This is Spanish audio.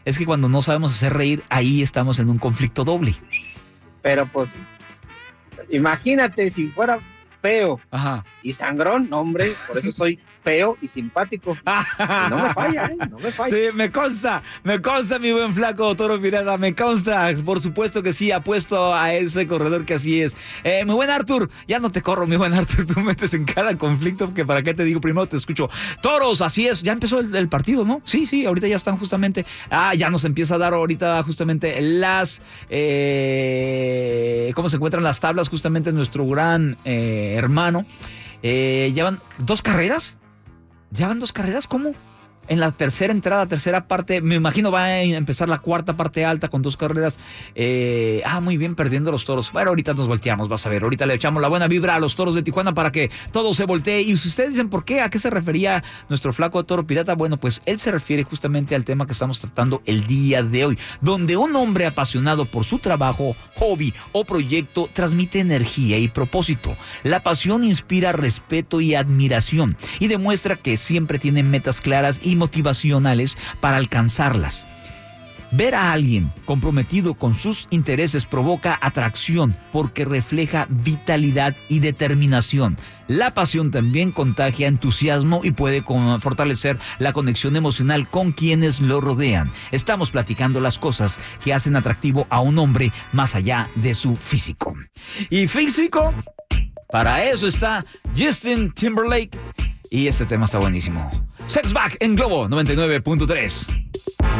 Es que cuando no sabemos hacer reír, ahí estamos en un conflicto doble. Pero pues, imagínate si fuera feo Ajá. y sangrón, no, hombre, por eso soy feo y simpático. Y no me falla, no me falla. Sí, me consta, mi buen flaco Toro Pirata, me consta, por supuesto que sí, apuesto a ese corredor que así es. Mi buen Arthur, ya no te corro, mi buen Arthur, tú metes en cada conflicto, que para qué te digo, primero te escucho. Toros, así es, ya empezó el partido, ¿no? Sí, ahorita ya están justamente, ya nos empieza a dar ahorita justamente las, cómo se encuentran las tablas, justamente nuestro gran hermano. ¿Llevan 2 carreras? ¿Llevan 2 carreras? ¿Cómo? En la tercera entrada, tercera parte, me imagino va a empezar la cuarta parte alta con 2 carreras. Muy bien, perdiendo los Toros. Bueno, ahorita nos volteamos, vas a ver. Ahorita le echamos la buena vibra a los Toros de Tijuana para que todo se voltee. Y si ustedes dicen por qué, ¿a qué se refería nuestro flaco Toro Pirata? Bueno, pues él se refiere justamente al tema que estamos tratando el día de hoy, donde un hombre apasionado por su trabajo, hobby o proyecto transmite energía y propósito. La pasión inspira respeto y admiración y demuestra que siempre tiene metas claras y motivacionales para alcanzarlas. Ver a alguien comprometido con sus intereses provoca atracción porque refleja vitalidad y determinación. La pasión también contagia entusiasmo y puede fortalecer la conexión emocional con quienes lo rodean. Estamos platicando las cosas que hacen atractivo a un hombre más allá de su físico. Y físico, para eso está Justin Timberlake. Y este tema está buenísimo. Sex Back en Globo 99.3.